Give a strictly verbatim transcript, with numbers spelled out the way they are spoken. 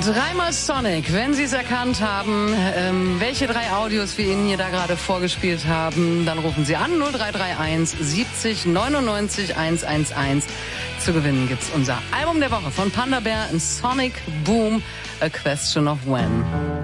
Dreimal Sonic, wenn Sie es erkannt haben, ähm, welche drei Audios wir Ihnen hier da gerade vorgespielt haben, dann rufen Sie an null drei drei eins siebzig neunundneunzig hundertelf. Zu gewinnen gibt's unser Album der Woche von Panda Bear, Sonic Boom, A Question of When.